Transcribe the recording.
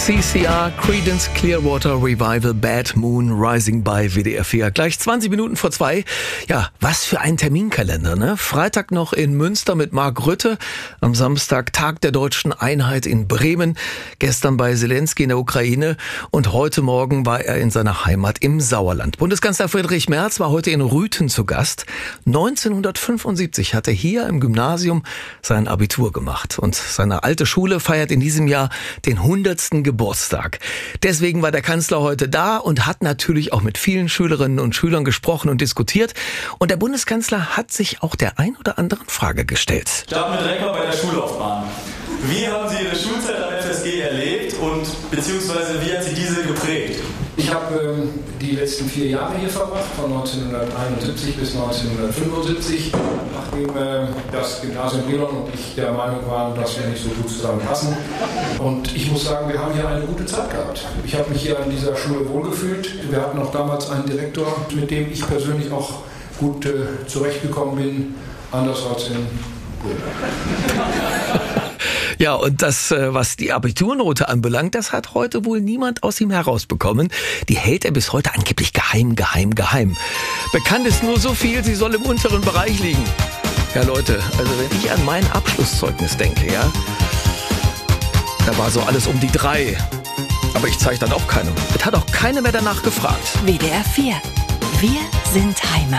CCR, Creedence Clearwater Revival, Bad Moon Rising bei WDR 4. Gleich 20 Minuten vor 2. Ja, was für ein Terminkalender, ne? Freitag noch in Münster mit Mark Rutte. Am Samstag Tag der Deutschen Einheit in Bremen. Gestern bei Zelensky in der Ukraine. Und heute Morgen war er in seiner Heimat im Sauerland. Bundeskanzler Friedrich Merz war heute in Rüthen zu Gast. 1975 hat er hier im Gymnasium sein Abitur gemacht. Und seine alte Schule feiert in diesem Jahr den 100. Geburtstag. Deswegen war der Kanzler heute da und hat natürlich auch mit vielen Schülerinnen und Schülern gesprochen und diskutiert. Und der Bundeskanzler hat sich auch der ein oder anderen Frage gestellt. Starten wir direkt mal bei der Schullaufbahn. Wie haben Sie Ihre Schulzeit am FSG erlebt und beziehungsweise wie hat Sie diese geprägt? Ich habe die letzten 4 Jahre hier verbracht, von 1971 bis 1975, nachdem das Gymnasium Brilon und ich der Meinung waren, dass wir nicht so gut zusammenpassen. Und ich muss sagen, wir haben hier eine gute Zeit gehabt. Ich habe mich hier an dieser Schule wohlgefühlt. Wir hatten auch damals einen Direktor, mit dem ich persönlich auch gut zurechtgekommen bin, anders als in Brilon. Ja, und das, was die Abiturnote anbelangt, das hat heute wohl niemand aus ihm herausbekommen. Die hält er bis heute angeblich geheim. Bekannt ist nur so viel, sie soll im unteren Bereich liegen. Ja, Leute, also wenn ich an mein Abschlusszeugnis denke, ja, da war so alles um die 3. Aber ich zeige dann auch keinem. Es hat auch keiner mehr danach gefragt. WDR 4. Wir sind Heimat.